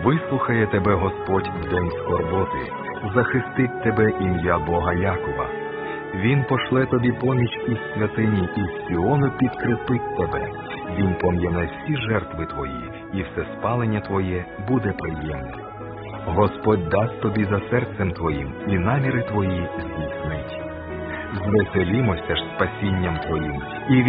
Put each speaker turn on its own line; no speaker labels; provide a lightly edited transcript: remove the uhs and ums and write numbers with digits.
Вислухає тебе Господь в день скорботи, захистить тебе ім'я Бога Якова. Він пошле тобі поміч із святині, із Сіону підкріпить тебе. Він пом'яне всі жертви твої, і все спалення твоє буде приємне. Господь дасть тобі за серцем твоїм, і наміри твої здійснить. Звеселімося ж спасінням твоїм, і